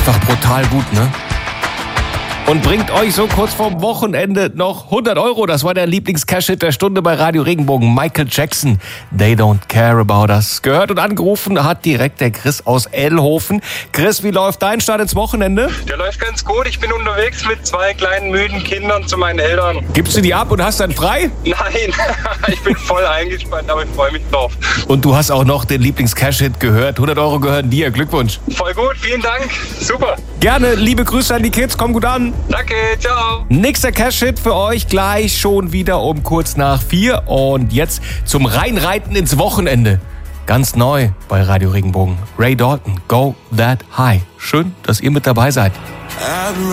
Einfach brutal gut, ne? Und bringt euch so kurz vorm Wochenende noch 100 €. Das war der Lieblings-Cash-Hit der Stunde bei Radio Regenbogen. Michael Jackson, They Don't Care About Us. Gehört und angerufen hat direkt der Chris aus Ellhofen. Chris, wie läuft dein Start ins Wochenende? Der läuft ganz gut. Ich bin unterwegs mit 2 kleinen, müden Kindern zu meinen Eltern. Gibst du die ab und hast dann frei? Nein, ich bin voll eingespannt, aber ich freue mich drauf. Und du hast auch noch den Lieblings-Cash-Hit gehört. 100 € gehören dir. Glückwunsch. Voll gut, vielen Dank. Super. Gerne, liebe Grüße an die Kids. Komm gut an. Danke, ciao. Nächster Cash-Hit für euch gleich schon wieder um kurz nach 4. Und jetzt zum Reinreiten ins Wochenende. Ganz neu bei Radio Regenbogen. Ray Dalton, Go That High. Schön, dass ihr mit dabei seid.